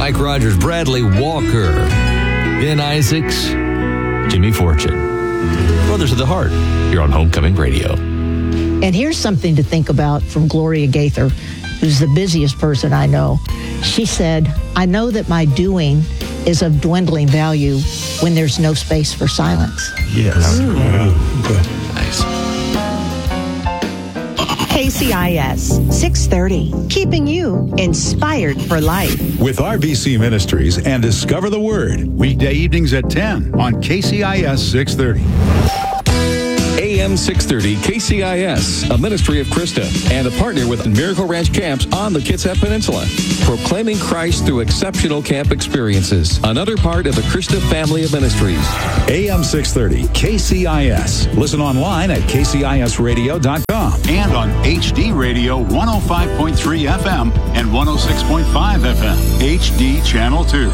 Mike Rogers, Bradley Walker, Ben Isaacs, Jimmy Fortune. Brothers of the Heart, here on Homecoming Radio. And here's something to think about from Gloria Gaither, who's the busiest person I know. She said, I know that my doing is of dwindling value when there's no space for silence. Yes. Good. Nice. KCIS 630, keeping you inspired for life. With RBC Ministries and Discover the Word, weekday evenings at 10 on KCIS 630. AM 630 KCIS, a ministry of Krista, and a partner with Miracle Ranch Camps on the Kitsap Peninsula. Proclaiming Christ through exceptional camp experiences. Another part of the Krista family of ministries. AM 630 KCIS. Listen online at kcisradio.com and on HD Radio 105.3 FM and 106.5 FM. HD Channel 2.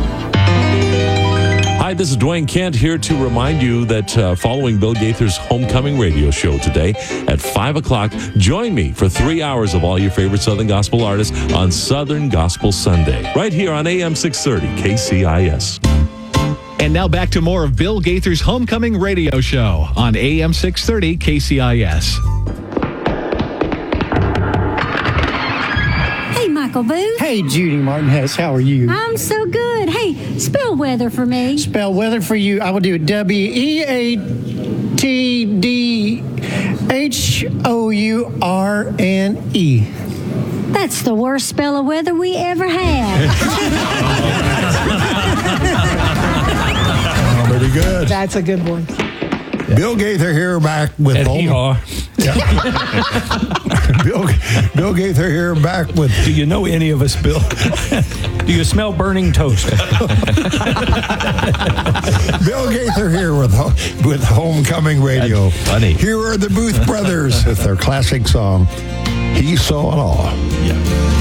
Hi, this is Dwayne Kent here to remind you that following Bill Gaither's Homecoming Radio Show today at 5 o'clock, join me for 3 hours of all your favorite Southern Gospel artists on Southern Gospel Sunday, right here on AM 630 KCIS. And now back to more of Bill Gaither's Homecoming Radio Show on AM 630 KCIS. Hey, Michael Booth. Hey, Judy Martin Hess, how are you? I'm so good. Hey, spell weather for me. Spell weather for you. I will do WEATDHOURNE. That's the worst spell of weather we ever had. Pretty good. That's a good one. Bill Gaither here back with Bill Gaither here back with... Do you know any of us, Bill? Do you smell burning toast? Bill Gaither here with Homecoming Radio. That's funny. Here are the Booth Brothers with their classic song, He Saw It All. Yeah.